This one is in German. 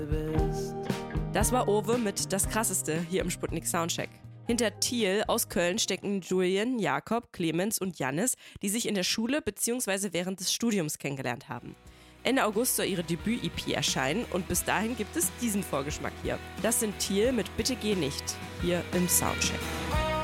Das war Owe mit Das Krasseste hier im Sputnik Soundcheck. Hinter Thiel aus Köln stecken Julian, Jakob, Clemens und Jannis, die sich in der Schule bzw. während des Studiums kennengelernt haben. Ende August soll ihre Debüt-EP erscheinen und bis dahin gibt es diesen Vorgeschmack hier. Das sind Thiel mit Bitte geh nicht, hier im Soundcheck.